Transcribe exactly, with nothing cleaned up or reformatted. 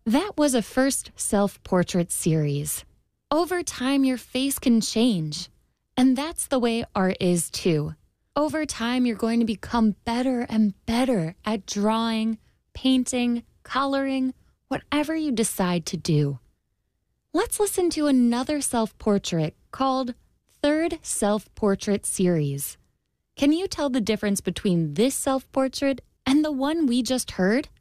That was a first self-portrait series. Over time, your face can change. And that's the way art is too. Over time, you're going to become better and better at drawing, painting, coloring, whatever you decide to do. Let's listen to another self-portrait called Third Self-Portrait Series. Can you tell the difference between this self-portrait and the one we just heard?